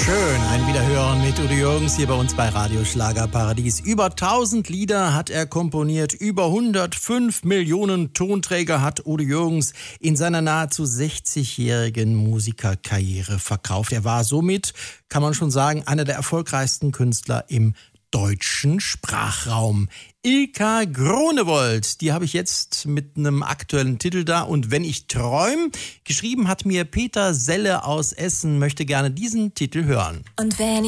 Schön, ein Wiederhören mit Udo Jürgens hier bei uns bei Radio Schlagerparadies. Über 1000 Lieder hat er komponiert, über 105 Millionen Tonträger hat Udo Jürgens in seiner nahezu 60-jährigen Musikerkarriere verkauft. Er war somit, kann man schon sagen, einer der erfolgreichsten Künstler im deutschen Sprachraum. Ilka Groenewold, die habe ich jetzt mit einem aktuellen Titel da. Und wenn ich träum, geschrieben hat mir Peter Selle aus Essen, möchte gerne diesen Titel hören. Und wenn